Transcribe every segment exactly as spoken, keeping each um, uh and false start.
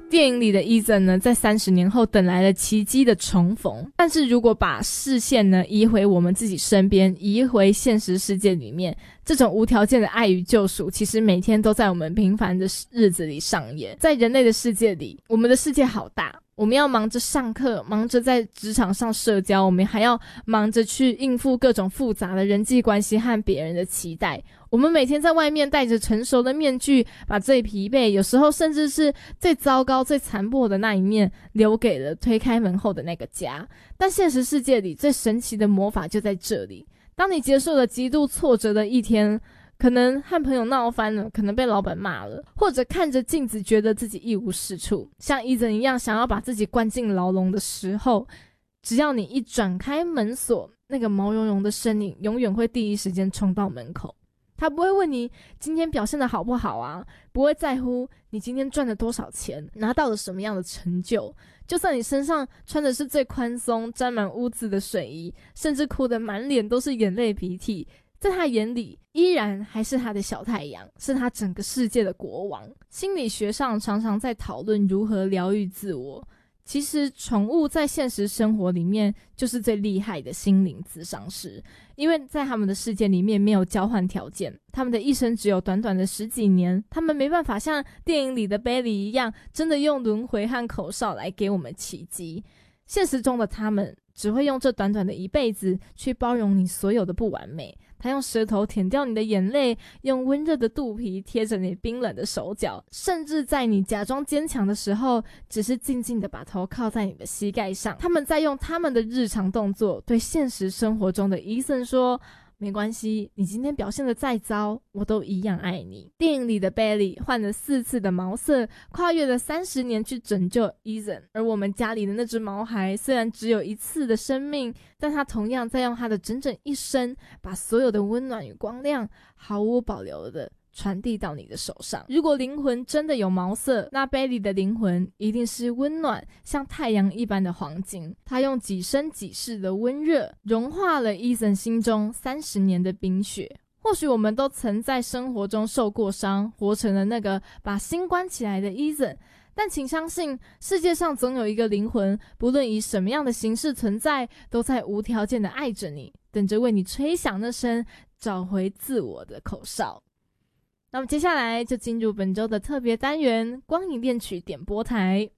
电影里的 Ethan 呢，在三十年后等来了奇迹的重逢。但是如果把视线呢移回我们自己身边，移回现实世界里面，这种无条件的爱与救赎其实每天都在我们平凡的日子里上演。在人类的世界里，我们的世界好大，我们要忙着上课，忙着在职场上社交，我们还要忙着去应付各种复杂的人际关系和别人的期待。我们每天在外面戴着成熟的面具，把最疲惫，有时候甚至是最糟糕、最残破的那一面留给了推开门后的那个家。但现实世界里最神奇的魔法就在这里，当你结束了极度挫折的一天，可能和朋友闹翻了，可能被老板骂了，或者看着镜子觉得自己一无是处，像Ethan一样想要把自己关进牢笼的时候，只要你一转开门锁，那个毛茸茸的身影永远会第一时间冲到门口。他不会问你今天表现得好不好啊，不会在乎你今天赚了多少钱，拿到了什么样的成就。就算你身上穿的是最宽松沾满污渍的睡衣，甚至哭得满脸都是眼泪鼻涕，在他眼里依然还是他的小太阳，是他整个世界的国王。心理学上常常在讨论如何疗愈自我，其实宠物在现实生活里面就是最厉害的心灵咨商师，因为在他们的世界里面没有交换条件，他们的一生只有短短的十几年，他们没办法像电影里的 Bailey 一样真的用轮回和口哨来给我们奇迹。现实中的他们只会用这短短的一辈子去包容你所有的不完美，他用舌头舔掉你的眼泪，用温热的肚皮贴着你冰冷的手脚，甚至在你假装坚强的时候，只是静静地把头靠在你的膝盖上。他们在用他们的日常动作对现实生活中的 Ethan 说，没关系，你今天表现得再糟，我都一样爱你。电影里的 Bailey 换了四次的毛色，跨越了三十年去拯救 Ethan， 而我们家里的那只毛孩虽然只有一次的生命，但他同样在用他的整整一生，把所有的温暖与光亮毫无保留的传递到你的手上。如果灵魂真的有毛色，那 Bailey 的灵魂一定是温暖像太阳一般的黄金，他用几生几世的温热融化了 Ethan 心中三十年的冰雪。或许我们都曾在生活中受过伤，活成了那个把心关起来的 Ethan， 但请相信世界上总有一个灵魂，不论以什么样的形式存在，都在无条件的爱着你，等着为你吹响那声找回自我的口哨。那么接下来就进入本周的特别单元光影恋曲点播台。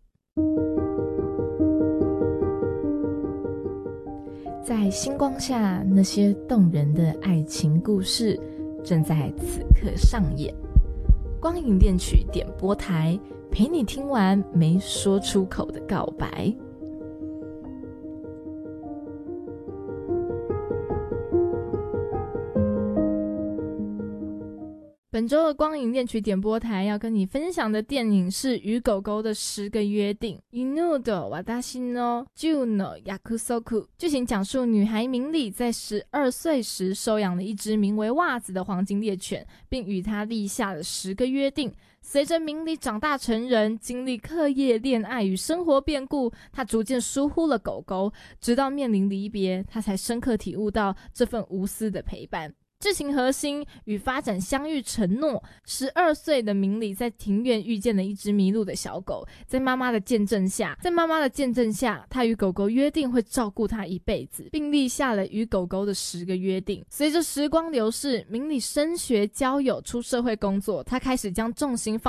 在星光下，那些动人的爱情故事正在此刻上演。光影恋曲点播台，陪你听完没说出口的告白。本周的光影恋曲点播台要跟你分享的电影是与狗狗的十个约定。犬と私のじゅうの約束。剧情讲述女孩明里在十二岁时收养了一只名为袜子的黄金猎犬，并与它立下了十个约定。随着明里长大成人，经历课业、恋爱与生活变故，她逐渐疏忽了狗狗，直到面临离别，她才深刻体悟到这份无私的陪伴。剧情核心与发展相遇承诺。十二岁的明里在庭院遇见了一只迷路的小狗，在妈妈的见证下，在妈妈的见证下，她与狗狗约定会照顾它一辈子，并立下了与狗狗的十个约定。随着时光流逝，明里升学、交友、出社会工作，她开始将重心放